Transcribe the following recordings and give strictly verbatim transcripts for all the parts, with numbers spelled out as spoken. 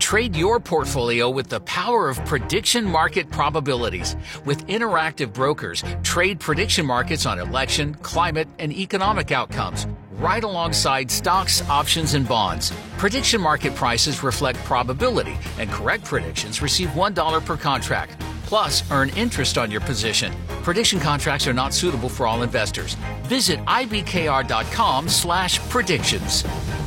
Trade your portfolio with the power of prediction market probabilities. With interactive brokers, trade prediction markets on election, climate, and economic outcomes, right alongside stocks, options, and bonds. Prediction market prices reflect probability, and correct predictions receive one dollar per contract. Plus, earn interest on your position. Prediction contracts are not suitable for all investors. Visit ibkr.com slash predictions.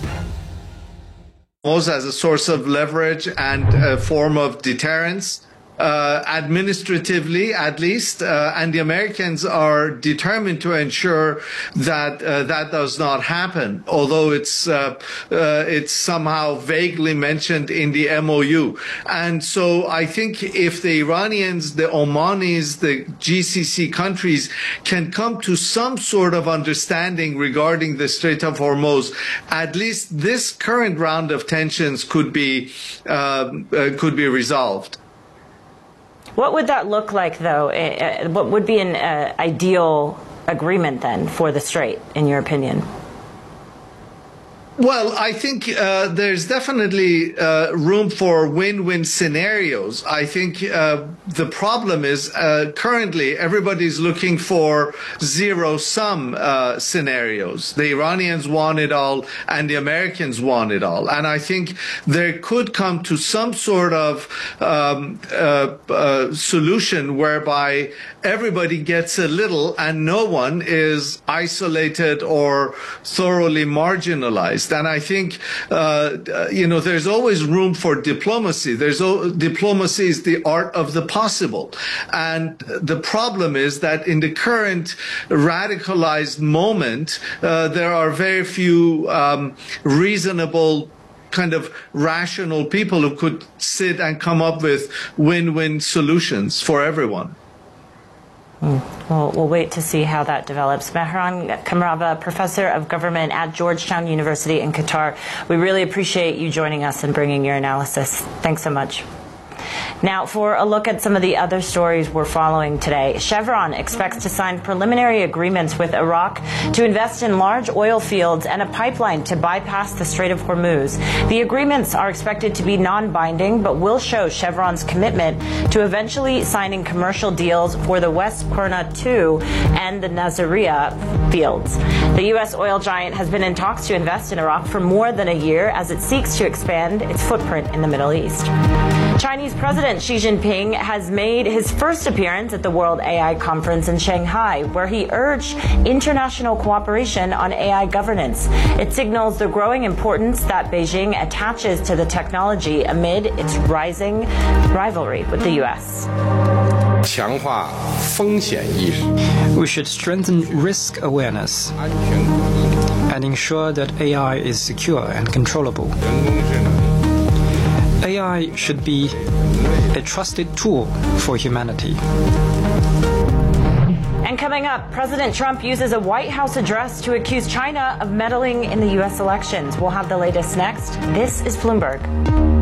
As a source of leverage and a form of deterrence, uh, administratively at least, uh, and the Americans are determined to ensure that uh, that does not happen, although it's uh, uh, it's somehow vaguely mentioned in the M O U. And so I think if the Iranians, the Omanis, the G C C countries can come to some sort of understanding regarding the Strait of Hormuz, at least this current round of tensions could be uh, uh, could be resolved. What would that look like, though? Uh, what would be an uh, ideal agreement, then, for the Strait, in your opinion? Well, I think uh, there's definitely uh, room for win-win scenarios. I think uh, the problem is uh, currently everybody's looking for zero-sum uh, scenarios. The Iranians want it all and the Americans want it all. And I think there could come to some sort of um, uh, uh, solution whereby everybody gets a little and no one is isolated or thoroughly marginalized. And I think, uh, you know, there's always room for diplomacy. There's o- diplomacy is the art of the possible. And the problem is that in the current radicalized moment, uh, there are very few um, reasonable kind of rational people who could sit and come up with win-win solutions for everyone. Mm. Well, we'll wait to see how that develops. Mehran Kamrava, professor of government at Georgetown University in Qatar, we really appreciate you joining us and bringing your analysis. Thanks so much. Now, for a look at some of the other stories we're following today, Chevron expects to sign preliminary agreements with Iraq to invest in large oil fields and a pipeline to bypass the Strait of Hormuz. The agreements are expected to be non-binding, but will show Chevron's commitment to eventually signing commercial deals for the West Qurna two and the Nasiriyah fields. The U S oil giant has been in talks to invest in Iraq for more than a year as it seeks to expand its footprint in the Middle East. Chinese President Xi Jinping has made his first appearance at the World A I Conference in Shanghai, where he urged international cooperation on A I governance. It signals the growing importance that Beijing attaches to the technology amid its rising rivalry with the U S. We should strengthen risk awareness and ensure that A I is secure and controllable. A I should be a trusted tool for humanity. And coming up, President Trump uses a White House address to accuse China of meddling in the U S elections. We'll have the latest next. This is Bloomberg.